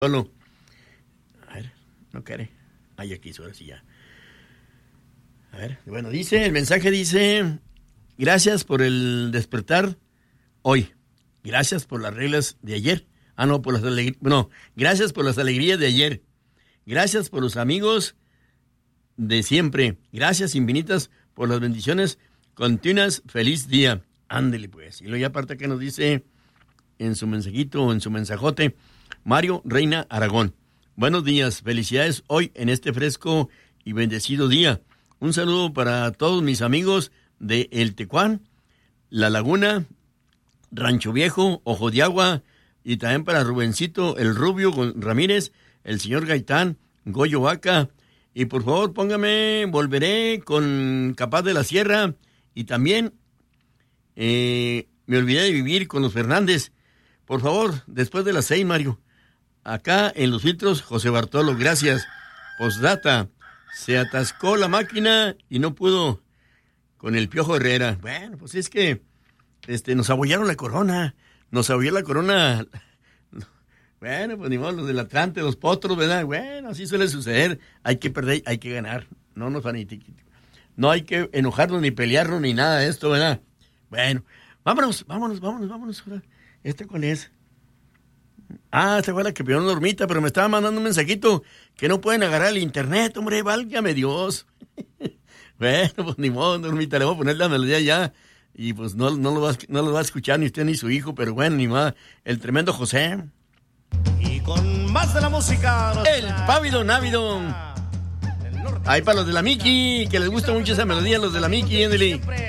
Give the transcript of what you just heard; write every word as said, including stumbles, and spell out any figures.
Solo. A ver, no quiere. Ay, aquí, ahora sí ya. A ver, bueno, dice, el mensaje dice, gracias por el despertar hoy. Gracias por las reglas de ayer. Ah, no, por las alegrías. No, gracias por las alegrías de ayer. Gracias por los amigos de siempre. Gracias infinitas por las bendiciones continuas. Feliz día. Ándele, pues. Y luego ya aparte que nos dice en su mensajito o en su mensajote, Mario Reina Aragón. Buenos días, felicidades hoy en este fresco y bendecido día. Un saludo para todos mis amigos de El Tecuán, La Laguna, Rancho Viejo, Ojo de Agua, y también para Rubencito, el Rubio Ramírez, el señor Gaitán, Goyo Vaca, y por favor póngame, volveré con Capaz de la Sierra, y también eh, me olvidé de vivir con los Fernández. Por favor, después de las seis, Mario. Acá en los filtros, José Bartolo, gracias. Postdata, se atascó la máquina y no pudo con el Piojo Herrera. Bueno, pues es que este, nos abollaron la corona, nos abolló la corona. Bueno, pues ni modo, los del Atlante, los potros, ¿verdad? Bueno, así suele suceder. Hay que perder, hay que ganar. No nos fanatiquemos. No hay que enojarnos ni pelearnos ni nada de esto, ¿verdad? Bueno, vámonos, vámonos, vámonos, vámonos. ¿Esta cuál es? Ah, esta fue la que pidió una dormita, pero me estaba mandando un mensajito que no pueden agarrar el internet, hombre, válgame Dios. Bueno, pues ni modo, dormita, le voy a poner la melodía ya, y pues no, no, lo va, no lo va a escuchar ni usted ni su hijo, pero bueno, ni más, el tremendo José. Y con más de la música... El Pávido Návido. Ahí para los de la Miki, que les gusta mucho esa melodía, los de la Miki, Endeli.